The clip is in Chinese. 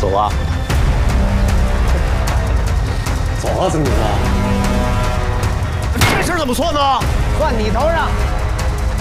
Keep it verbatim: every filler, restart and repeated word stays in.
走啊！走啊，曾公子！这事怎么算呢？ 算你头上。